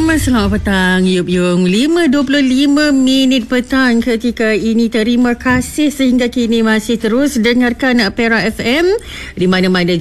Selamat petang Yup Yung 5.25 petang ketika ini. Terima kasih sehingga kini masih terus dengarkan Perak FM di mana-mana